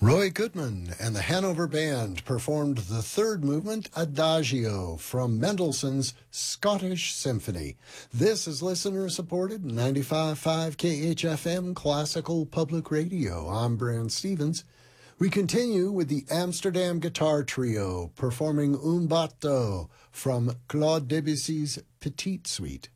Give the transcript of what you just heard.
Roy Goodman and the Hanover Band performed the third movement, Adagio, from Mendelssohn's Scottish Symphony. This is listener-supported 95.5 KHFM Classical Public Radio. I'm Brand Stevens. We continue with the Amsterdam Guitar Trio performing Un Bateau from Claude Debussy's Petite Suite.